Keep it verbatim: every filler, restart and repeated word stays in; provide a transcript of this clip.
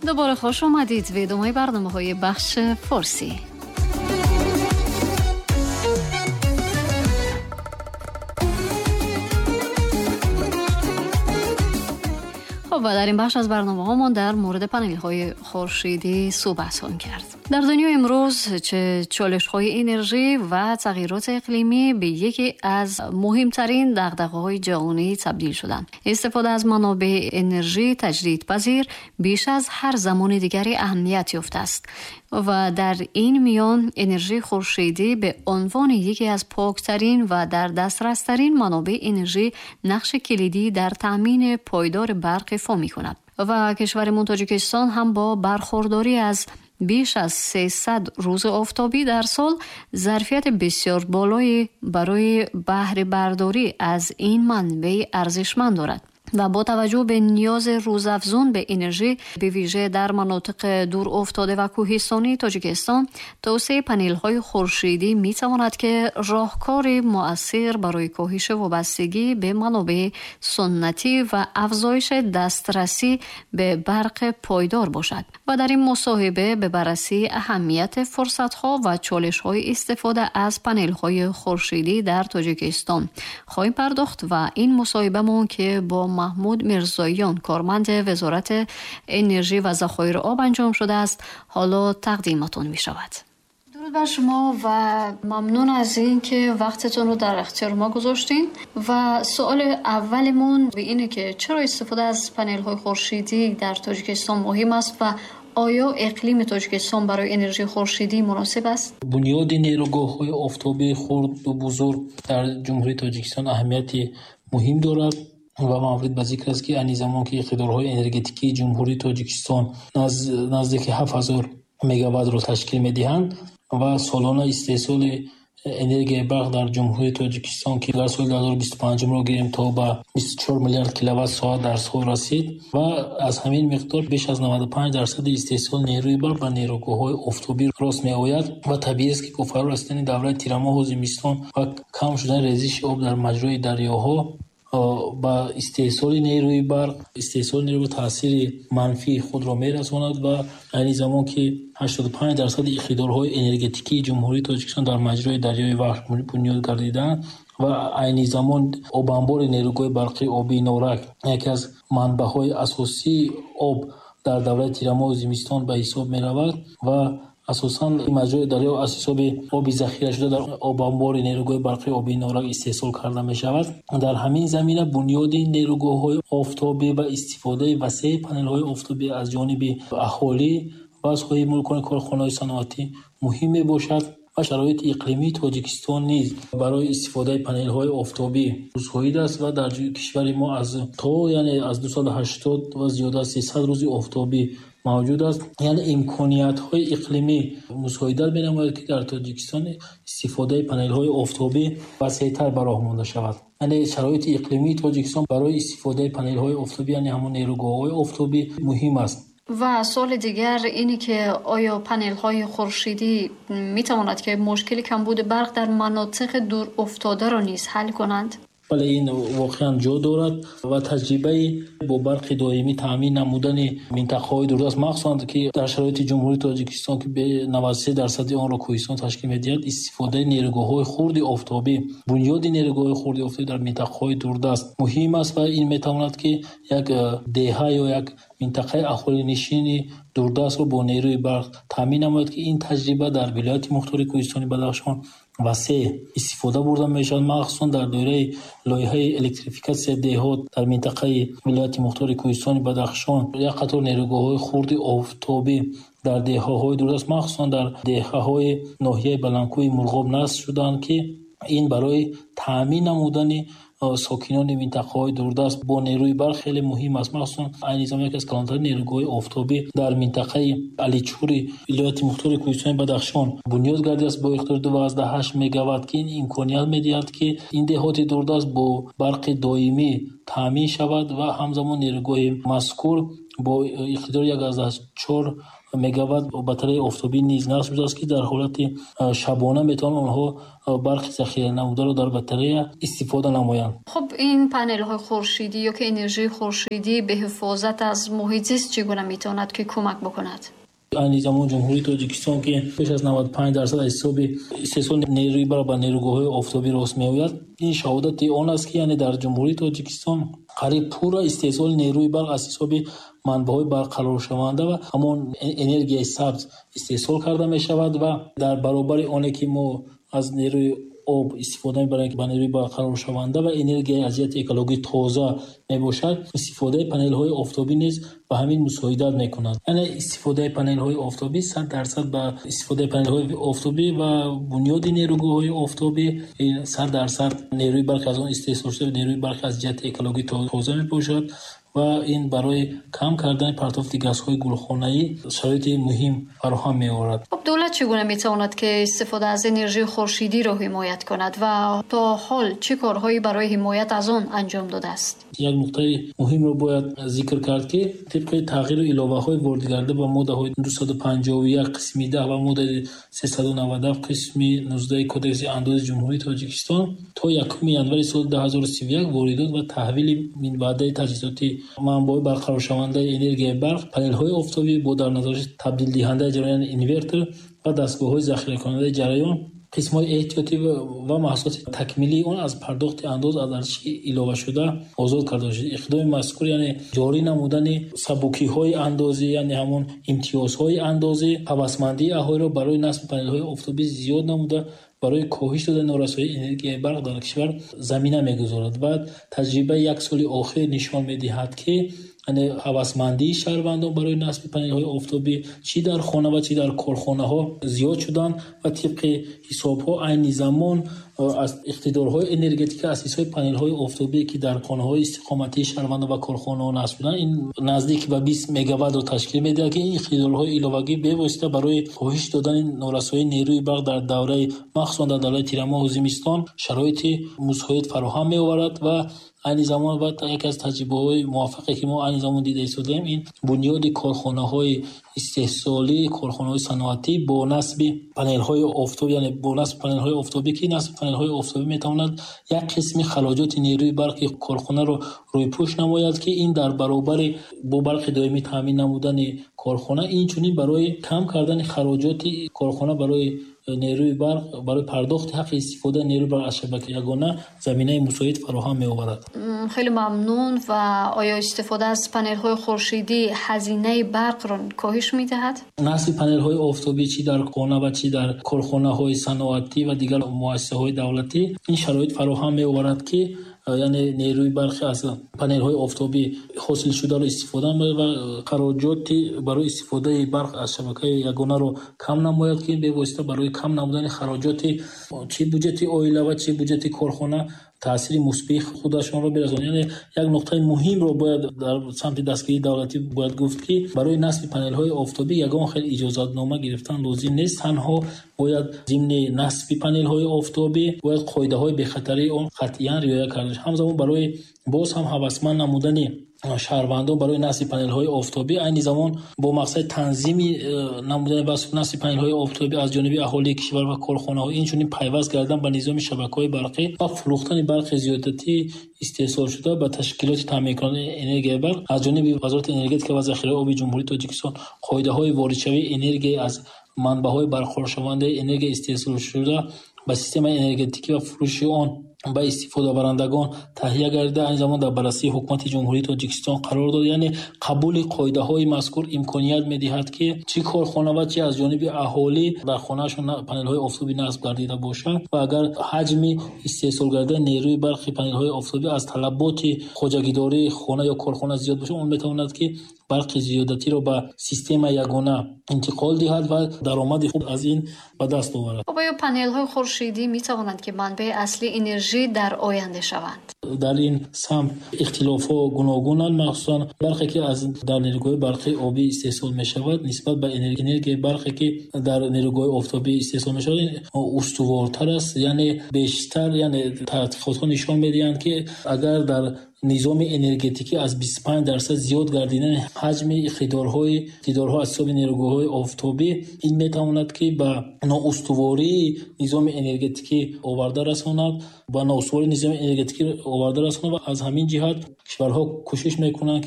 دوباره خوش اومدید به ادامه برنامه‌های بخش فارسی. و در این بخش از برنامه هامون در مورد پنل های خورشیدی صحبت خواهیم کرد. در دنیای امروز چه چالش های انرژی و تغییرات اقلیمی به یکی از مهمترین دغدغه های جهانی تبدیل شدند. استفاده از منابع انرژی تجدیدپذیر بیش از هر زمان دیگری اهمیت یافته است و در این میان انرژی خورشیدی به عنوان یکی از پاکترین و در دسترسترین منابع انرژی نقش کلیدی در تامین پایدار برق ایفا می‌کند و کشورمان تاجیکستان هم با برخورداری از بیش از سیصد روز آفتابی در سال ظرفیت بسیار بالایی برای بهره برداری از این منبع ارزشمند دارد و با توجه به نیاز روزافزون به انرژی به ویژه در مناطق دور افتاده و کوهستانی تاجیکستان، توسعه پنل‌های خورشیدی می‌تواند که راهکار مؤثر برای کاهش وابستگی به منابع سنتی و افزایش دسترسی به برق پایدار باشد و در این مصاحبه به بررسی اهمیت فرصت‌ها و چالش‌های استفاده از پنل‌های خورشیدی در تاجیکستان خواهیم پرداخت و این مصاحبه‌مون که با محمود میرزاییان کارمند وزارت انرژی و ذخایر آب انجام شده است حالا تقدیمتون می شود. درود بر شما و ممنون از این که وقتتون رو در اختیار ما گذاشتین و سوال اولمون به اینه که چرا استفاده از پنل های خورشیدی در تاجیکستان مهم است و آیا اقلیم تاجیکستان برای انرژی خورشیدی مناسب است؟ بنیاد نیروگاه‌های آفتابی خرد و بزرگ در جمهوری تاجیکستان اهمیت مهم دارد و مورد به ذکر است که انی زمان که اقتدارهای انرژتیکی جمهوری تاجیکستان نزد نزدیک هفت هزار مگاوات را تشکیل می‌دهند و سالانه استحصال انرژی برق در جمهوری تاجیکستان که در سال دو هزار و بیست و پنج را گیریم تا به بیست و چهار میلیارد کیلووات ساعت در سال رسید و از همین مقدار بیش از نود و پنج درصد استحصال نیروی برق و نیروگاه‌های آفتابی راست می‌آید و طبیعی است که با فرار رسیدن دوره تیرماه و زمستان و کم شدن ریزش آب در مجرای دریاها با استحصال نیروی برق استحصال نیروی تاثیر منفی خود را میرساند و این زمان که هشتاد و پنج درصد اقتدارهای انرژتیکی جمهوری تاجیکستان در مجرای دریای وحش بنیاد گردیدند و این زمان آب انبار نیروگاه برقی آبی نورک یکی از منبع‌های اساسی آب در دوره تیرماه و زمستان به حساب می‌رود و اساساً مجرای دریا از حساب آبی ذخیره شده در آب انبار نیروگاه برقی آبی نورک استحصال کرده می شود. در همین زمینه بنیاد نیروگاه‌های آفتابی و استفاده وسیع پنل‌های آفتابی از جانب اهالی و صاحب ملکان کارخانه‌های صنعتی مهم می باشد و شرایط اقلیمی تاجیکستان نیز برای استفاده پنل‌های آفتابی مساعد است و در کشور ما از تا یعنی از دویست و هشتاد و زیاده از سیصد روز آفتابی موجود است. یعنی امکانیت‌های اقلیمی مساعدت می‌نماید که در تاجیکستان استفاده پنل‌های آفتابی وسیع‌تر براهمانده شود. یعنی شرایط اقلیمی تاجیکستان برای استفاده پنل‌های آفتابی یعنی همون نیروگاه‌های آفتابی مهم است. و سوال دیگر اینی که آیا پنل‌های خورشیدی می‌تواند که مشکل کمبود برق در مناطق دور افتاده را نیز حل کنند؟ بله این واقعا جا دارد و تجربه با برق دائمی تامین نمودن منطقه‌های دوردست مخصوصا که در شرایط جمهوری تاجیکستان که به نود و سه درصد آن را کوهستان تشکیل می‌دهد استفاده نیروگاه‌های خرد آفتابی بنیاد نیروگاه خرد آفتابی در منطقه‌های دوردست مهم است و این می‌تواند که یک دهه یا یک منطقه اهالی نشین دوردست را با نیروی برق تامین نماید که این تجربه در ولایت مختار کوهستانی بدخشان وسیع استفاده برده میشد مخصوصا در دوره لایحه الکتریفیکاسیون دهات در منطقه ولایت مختار کوهستان بدخشان یک قطار نیروگاه‌های خرد آفتابی در دهه‌های دوردست مخصوصا در دهه‌های ناحیه بلندکوی مرغاب نصب شدند که این برای تامین نمودن ساکنان منطقه‌های دوردست با نیروی برق خیلی مهم است. مخصوصا این زمان که از کلانتر نیروگاه آفتابی در منطقه علیچوری ولایت مختار کوهستان بدخشان بنیاد گردیده است با اقتدار دوازده و هشت مگاوات که این امکانیت می‌دهد که این دهات دوردست با برق دائمی تامین شود و همزمان نیروگاه مذکور با اقتدار یازده و چهار مگاوات باتری آفتابی نیز نصب شده است که در حالت شبانه میتوان آنها برق ذخیره نموده را در باتری استفاده نمایند. خب این پنل های خورشیدی یا که انرژی خورشیدی به حفاظت از محیط زیست چگونه میتواند که کمک بکند؟ این زمان جمهوری تاجیکستان که بیش از نود و پنج درصد از حساب استحصال نیروی برای با نیروگاه‌های آفتابی راست می‌آید، این شهادت آن است که یعنی در جمهوری تاجیکستان قریب پورا استحصال نیروی برق از حساب منبع‌های برق قرار شونده و همان انرژی سبز استحصال کرده می‌شود و در برابر آن که ما از نیروی آب استفاده برای اینکه نیروی برقرار شونده و انرژی از جهت اکولوژی تازه میباشد، استفاده پنل های آفتابی نیز به همین مساعدت میکند. یعنی استفاده پنل های آفتابی صد درصد به استفاده پنل های آفتابی و بنیاد نیروگاه های آفتابی صد درصد نیروی برق از آن استحصال شده و نیروی برق از جهت اکولوژی تازه میباشد و این برای کم کردن پرتافت گازهای گلخانه‌ای شرایط مهم فراهم می‌آورد. خب دولت چگونه می‌تواند که استفاده از انرژی خورشیدی را حمایت کند و تا حال چه کارهایی برای حمایت از آن انجام داده است؟ یک نکته مهم را باید ذکر کرد که طبق تغییر الهه‌های وارد گردیده با ماده‌های دویست و پنجاه و یک قسم ده و ماده سیصد و نود و هفت قسم نوزده کدکس انداز جمهوری تاجیکستان تا یکم ژانویه سال دو هزار و سی و یک واردات و تحویل من وعده تجهیزاتی منبع برقرار شونده انرژی برق، پنل‌های آفتابی با در نظر تبدیل دهنده جریان اینورتر و دستگاه‌های ذخیره کننده جریان، قسم‌های احتیاطی و محصولات تکمیلی آن از پرداخت انداز از ارزش علاوه شده آزاد کرده شد. اقدام مذکور یعنی جاری نمودن سبکی‌های اندازی، یعنی همون امتیازهای اندازی، هوسمندی اهالی را برای نصب پنل‌های آفتابی زیاد نموده برای کاهش دادن نارسایی انرژی برق در کشور زمینه می‌گذارد و تجربه یک سال اخیر نشان می‌دهد که یعنی هوسمندی شهروندان برای نصب پنل‌های آفتابی چی در خانه و چی در کارخانه‌ها زیاد شدن و طبق حساب‌ها عین زمان از اقتدارهای انرژتیک اساس‌های پنل‌های آفتابی که در خانه‌های استقامتی شهروندان و کارخانه‌ها نصب شدن این نزدیک به بیست مگاوات را تشکیل می‌دهد که این اقتدارهای الهه‌ای به واسطه برای کاهش دادن نارسایی نیروی برق در دوره مخصوصا در دوره تیر ماه و زمستان شرایط مساعد فراهم می‌آورد و این زمان و یک از تجربه‌های موفقی که ما این زمان دیده ایستادیم این بنیاد کارخانه‌های استحصالی، کارخانه‌های صنعتی با نصب پنل‌های آفتابی، یعنی با نصب پنل‌های آفتابی که نصب پنل‌های آفتابی می‌تواند یک قسم خراجات نیروی برق کارخانه را روی پوش نماید که این در برابر با برق دائمی تامین نمودن کارخانه این چنین برای کم کردن خراجات کارخانه برای نیروی برق برای پرداخت حق استفاده نیروی برق از شبکه یگانه زمینه مساعد فراهم می‌آورد. خیلی ممنون. و آیا استفاده از پنل‌های خورشیدی هزینه برق را کاهش می‌دهد؟ نصب پنل‌های آفتابی چی در خانه و چی در کارخانه‌های صنعتی و دیگر مؤسسه‌های دولتی این شرایط فراهم می‌آورد که یعنی نیروی برق از پنل‌های آفتابی حاصل شده را استفاده می‌کنند و خراجات برای استفاده برق از شبکه یگانه را کم نماید که به واسطه برای کم نمودن خراجات چه بودجت عائله و چه بودجت کارخانه تأثیر مثبت خودشان را برسانند. یعنی یک نقطه مهم را باید در سمت دستگاه دولتی باید گفت که برای نصب پنل‌های آفتابی یگان خیلی اجازه‌نامه گرفتن لازم نیست، تنها باید ضمن نصب پنل‌های آفتابی باید قاعده‌های بخطری آن قطعاً رعایت کرده. همزمان برای باز هم هوسمند نمودن شهروندان برای نصب پنل‌های آفتابی این زمان با مقصد تنظیم نمودن بس نصب پنل‌های آفتابی از جانب اهالی کشور و کارخانه‌ها این چنین پیوست کردن به نظام شبکه‌های برقی و فروختن برق زیادتی استحصال شده به تشکیلات تامین کننده انرژی برق از جانب وزارت انرژی و ذخیره آب جمهوری تاجیکستان قاعده‌های واردشوی انرژی از منبع‌های برقرار شونده انرژی استحصال شده به سیستم انرژتیکی و فروش آن با استفاده برندگان تهیه گردیده این زمان در بررسی حکومت جمهوری تاجیکستان قرار داد. یعنی قبول قاعده های مذکور امکانیت می‌دهد که چه کارخانه و چه از جانب اهالی در خانه‌شان پنل های آفتابی نصب گردیده باشند و اگر حجم استحصال گردیده نیروی برق پنل های آفتابی از طلبات خواجگیداری خانه یا کارخانه زیاد باشه اون میتواند که برق زیادتی را به سیستم یگانه انتقال دهد و درآمد خوب از این به دست آورد. آیا پنل های خورشیدی می توانند که منبع اصلی انرژی در آینده شوند؟ در این سمت اختلاف‌ها گوناگونند، مخصوصا برقی که از در نیروگاه برقی آبی استحصال می شود نسبت به انرژی برقی که در نیروگاه آفتابی استحصال می شود استوارتر است. یعنی بیشتر یعنی تحقیقات ها نشان می‌دهند که اگر در نظام انرژتیکی از بیست و پنج درصد زیاد گردیدن حجم اقتدارهای اقتدارها از حساب نیروگاه‌های آفتابی این میتواند که به نااستواری نظام انرژتیکی آورده رساند با نااستواری نظام انرژتیکی آورده رساند و از همین جهت کشورها کوشش میکنند